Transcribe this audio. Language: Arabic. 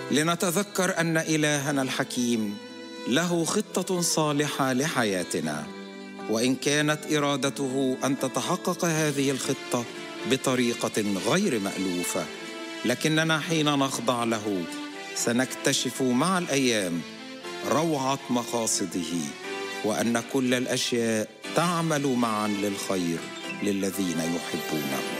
لنتذكر أن إلهنا الحكيم له خطة صالحة لحياتنا، وإن كانت إرادته أن تتحقق هذه الخطة بطريقة غير مألوفة، لكننا حين نخضع له سنكتشف مع الأيام روعة مقاصده، وأن كل الأشياء تعمل معا للخير للذين يحبونه.